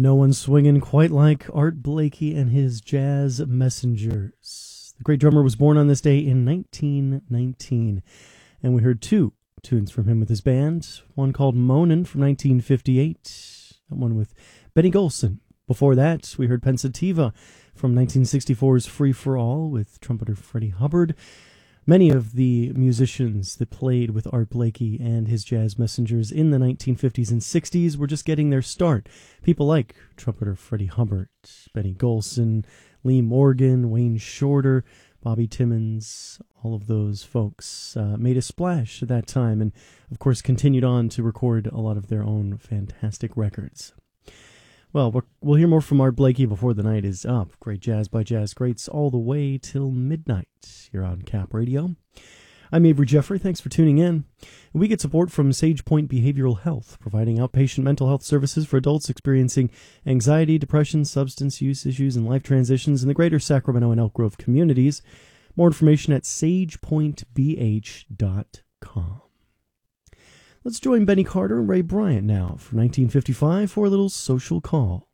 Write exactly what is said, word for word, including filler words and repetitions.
No one swinging quite like Art Blakey and his Jazz Messengers. The great drummer was born on this day in nineteen nineteen, and we heard two tunes from him with his band, one called Moanin' from nineteen fifty-eight, and one with Benny Golson. Before that, we heard Pensativa from nineteen sixty-four's Free for All with trumpeter Freddie Hubbard. Many of the musicians that played with Art Blakey and his Jazz Messengers in the nineteen fifties and sixties were just getting their start. People like trumpeter Freddie Hubbard, Benny Golson, Lee Morgan, Wayne Shorter, Bobby Timmons, all of those folks uh, made a splash at that time and, of course, continued on to record a lot of their own fantastic records. Well, we're, we'll hear more from Art Blakey before the night is up. Great jazz by jazz greats all the way till midnight here on Cap Radio. I'm Avery Jeffrey. Thanks for tuning in. We get support from SagePoint Behavioral Health, providing outpatient mental health services for adults experiencing anxiety, depression, substance use issues, and life transitions in the greater Sacramento and Elk Grove communities. More information at sage point b h dot com. Let's join Benny Carter and Ray Bryant now from nineteen fifty-five for a little Social Call.